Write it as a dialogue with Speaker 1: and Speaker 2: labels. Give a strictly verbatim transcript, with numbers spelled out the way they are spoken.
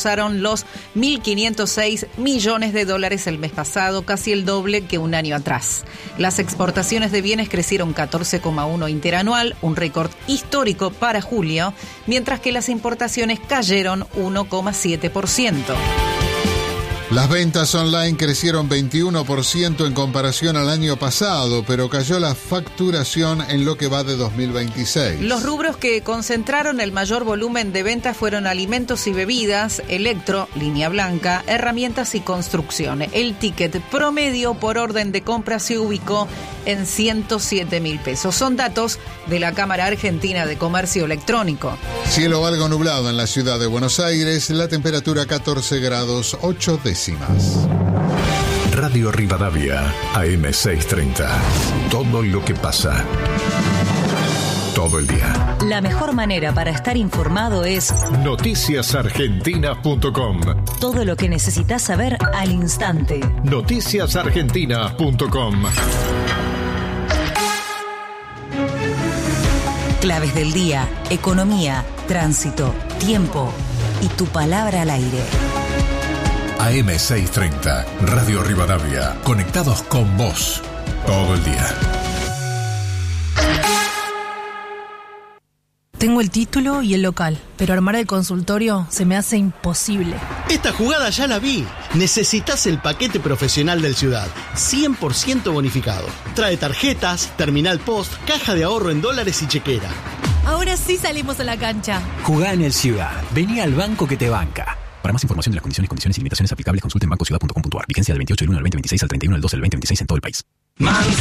Speaker 1: Usaron los mil quinientos seis millones de dólares el mes pasado, casi el doble que un año atrás. Las exportaciones de bienes crecieron catorce coma uno por ciento interanual, un récord histórico para julio, mientras que las importaciones cayeron uno coma siete por ciento.
Speaker 2: Las ventas online crecieron veintiuno por ciento en comparación al año pasado, pero cayó la facturación en lo que va de dos mil veintiséis.
Speaker 1: Los rubros que concentraron el mayor volumen de ventas fueron alimentos y bebidas, electro, línea blanca, herramientas y construcción. El ticket promedio por orden de compra se ubicó en ciento siete mil pesos. Son datos de la Cámara Argentina de Comercio Electrónico.
Speaker 2: Cielo algo nublado en la ciudad de Buenos Aires, la temperatura catorce grados ocho décimas.
Speaker 3: Radio Rivadavia, A M seiscientos treinta. Todo lo que pasa. Todo el día.
Speaker 4: La mejor manera para estar informado es
Speaker 3: noticias argentinas punto com.
Speaker 4: Todo lo que necesitas saber al instante.
Speaker 3: noticias argentinas punto com.
Speaker 4: Claves del día, economía, tránsito, tiempo y tu palabra al aire.
Speaker 3: A M seiscientos treinta, Radio Rivadavia, conectados con vos todo el día.
Speaker 5: Tengo el título y el local, pero armar el consultorio se me hace imposible.
Speaker 6: Esta jugada ya la vi. Necesitas el paquete profesional del Ciudad, cien por ciento bonificado. Trae tarjetas, terminal post, caja de ahorro en dólares y chequera.
Speaker 5: Ahora sí salimos a la cancha.
Speaker 7: Jugá en el Ciudad. Vení al banco que te banca. Para más información de las condiciones, condiciones y limitaciones aplicables, consulte en banco ciudad punto com punto a r. Vigencia del veintiocho del uno al veinte veintiséis al treinta y uno del doce del veinte veintiséis en todo el país.